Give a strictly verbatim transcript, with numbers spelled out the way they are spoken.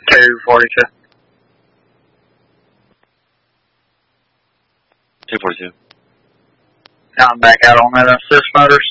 two forty-two. two forty-two. Now I'm back out on that assist motors.